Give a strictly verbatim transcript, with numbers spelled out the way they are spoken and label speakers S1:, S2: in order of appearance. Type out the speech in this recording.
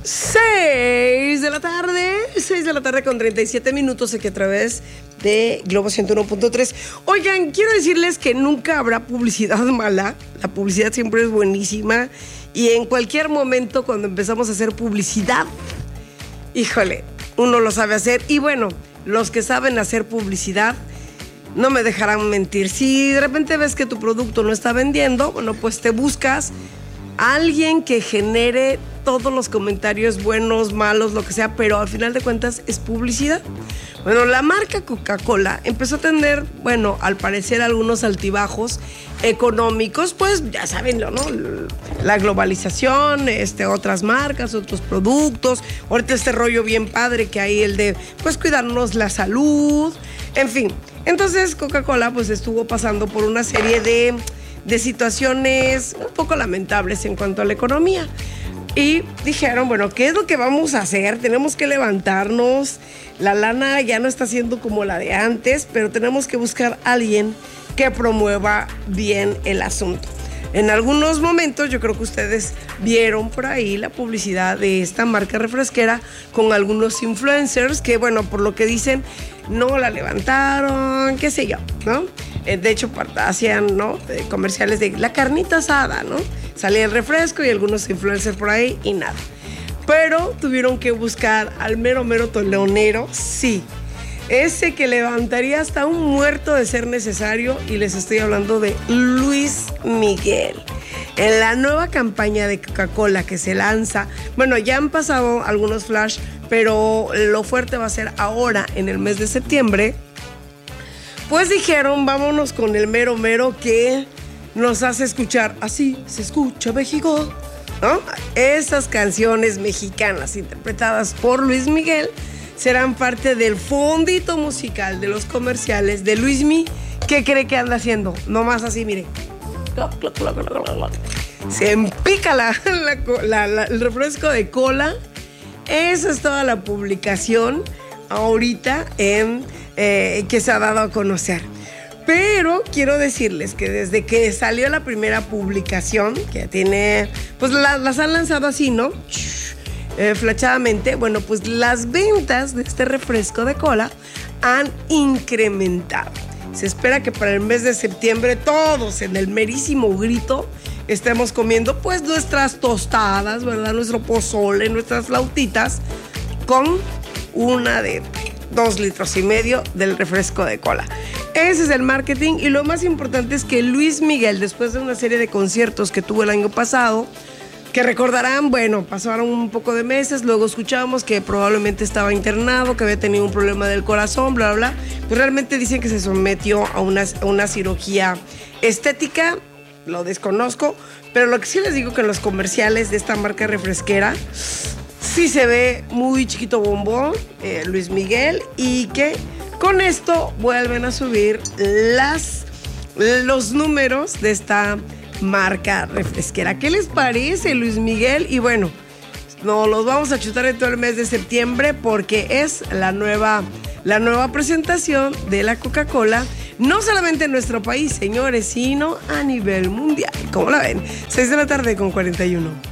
S1: seis de la tarde, seis de la tarde con treinta y siete minutos aquí a través de Globo ciento uno punto tres. Oigan, quiero decirles que nunca habrá publicidad mala. La publicidad siempre es buenísima. Y en cualquier momento cuando empezamos a hacer publicidad, híjole, uno lo sabe hacer. Y bueno, los que saben hacer publicidad no me dejarán mentir. Si de repente ves que tu producto no está vendiendo, bueno, pues te buscas a alguien que genere todos los comentarios buenos, malos, lo que sea, pero al final de cuentas es publicidad. Bueno, la marca Coca-Cola empezó a tener, bueno, al parecer algunos altibajos económicos, pues ya saben, ¿no? La globalización, este, otras marcas, otros productos, ahorita este rollo bien padre que hay el de, pues, cuidarnos la salud, en fin. Entonces Coca-Cola, pues, estuvo pasando por una serie de, de situaciones un poco lamentables en cuanto a la economía. Y dijeron, bueno, ¿qué es lo que vamos a hacer? Tenemos que levantarnos. La lana ya no está siendo como la de antes, pero tenemos que buscar a alguien que promueva bien el asunto. En algunos momentos yo creo que ustedes vieron por ahí la publicidad de esta marca refresquera con algunos influencers que, bueno, por lo que dicen, no la levantaron, qué sé yo, ¿no? De hecho, hacían, ¿no?, comerciales de la carnita asada, ¿no? Salía el refresco y algunos influencers por ahí y nada. Pero tuvieron que buscar al mero mero toleonero, sí. Ese que levantaría hasta un muerto de ser necesario, y les estoy hablando de Luis Miguel. En la nueva campaña de Coca-Cola que se lanza, bueno, ya han pasado algunos flash, pero lo fuerte va a ser ahora en el mes de septiembre. Pues dijeron, vámonos con el mero mero que nos hace escuchar, así se escucha México, ¿no? Esas canciones mexicanas interpretadas por Luis Miguel serán parte del fondito musical de los comerciales de Luismi. ¿Qué cree que anda haciendo? Nomás así, mire. Se empica la, la, la, la, el refresco de cola. Esa es toda la publicación ahorita en, eh, que se ha dado a conocer. Pero quiero decirles que desde que salió la primera publicación, que tiene, pues la, las han lanzado así, ¿no? Eh, flachadamente, bueno, pues las ventas de este refresco de cola han incrementado. Se espera que para el mes de septiembre todos en el merísimo grito estemos comiendo pues nuestras tostadas, ¿verdad? Nuestro pozole, nuestras flautitas con una de dos litros y medio del refresco de cola. Ese es el marketing, y lo más importante es que Luis Miguel, después de una serie de conciertos que tuvo el año pasado, que recordarán, bueno, pasaron un poco de meses, luego escuchamos que probablemente estaba internado, que había tenido un problema del corazón, bla, bla, bla. Pues realmente dicen que se sometió a una, a una cirugía estética, lo desconozco, pero lo que sí les digo que en los comerciales de esta marca refresquera sí se ve muy chiquito bombón, eh, Luis Miguel, y que con esto vuelven a subir las, los números de esta marca refresquera. ¿Qué les parece, Luis Miguel? Y bueno, nos los vamos a chutar en todo el mes de septiembre porque es la nueva, la nueva presentación de la Coca-Cola, no solamente en nuestro país, señores, sino a nivel mundial. ¿Cómo la ven? seis de la tarde con cuarenta y uno.